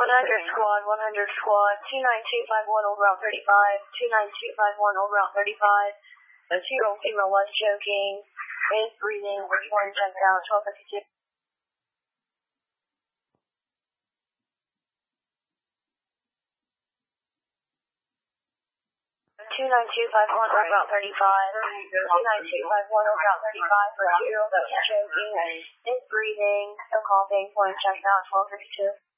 squad, 100 squad, 29251 Old Route 35, 29251 Old Route 35. The 2-year-old female was choking, is breathing, reporting checked out, 1252. 29251 Old Route 35, 29251 Old Route 35 for 2-year-old that was choking, is breathing, still coughing, reporting checked out, 1252.